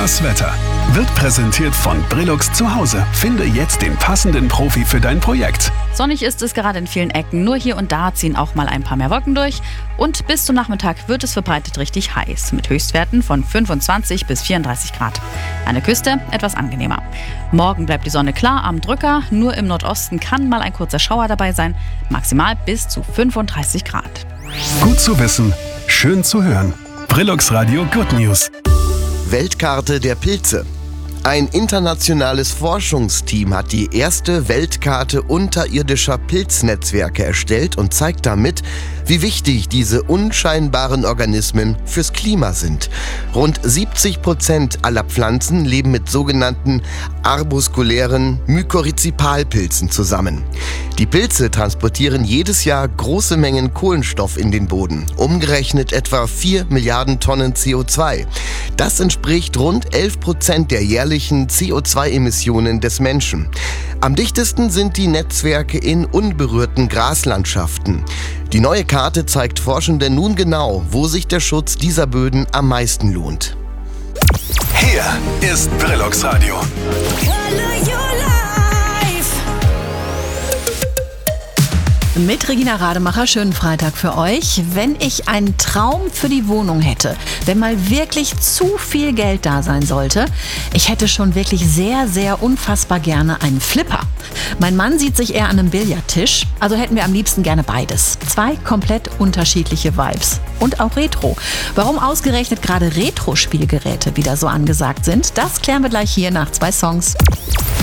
Das Wetter wird präsentiert von Brillux zu Hause. Finde jetzt den passenden Profi für dein Projekt. Sonnig ist es gerade in vielen Ecken, nur hier und da ziehen auch mal ein paar mehr Wolken durch. Und bis zum Nachmittag wird es verbreitet richtig heiß, mit Höchstwerten von 25 bis 34 Grad. An der Küste etwas angenehmer. Morgen bleibt die Sonne klar am Drücker, nur im Nordosten kann mal ein kurzer Schauer dabei sein, maximal bis zu 35 Grad. Gut zu wissen, schön zu hören. Brillux Radio Good News. Weltkarte der Pilze. Ein internationales Forschungsteam hat die erste Weltkarte unterirdischer Pilznetzwerke erstellt und zeigt damit, wie wichtig diese unscheinbaren Organismen fürs Klima sind. Rund 70% aller Pflanzen leben mit sogenannten arbuskulären Mykorrhizipalpilzen zusammen. Die Pilze transportieren jedes Jahr große Mengen Kohlenstoff in den Boden, umgerechnet etwa 4 Milliarden Tonnen CO2. Das entspricht rund 11% der jährlichen CO2-Emissionen des Menschen. Am dichtesten sind die Netzwerke in unberührten Graslandschaften. Die neue Karte zeigt Forschenden nun genau, wo sich der Schutz dieser Böden am meisten lohnt. Hier ist Brillux Radio. Mit Regina Rademacher, schönen Freitag für euch. Wenn ich einen Traum für die Wohnung hätte, wenn mal wirklich zu viel Geld da sein sollte, ich hätte schon wirklich sehr, sehr unfassbar gerne einen Flipper. Mein Mann sieht sich eher an einem Billardtisch, also hätten wir am liebsten gerne beides. 2 komplett unterschiedliche Vibes. Und auch Retro. Warum ausgerechnet gerade Retro-Spielgeräte wieder so angesagt sind, das klären wir gleich hier nach 2 Songs.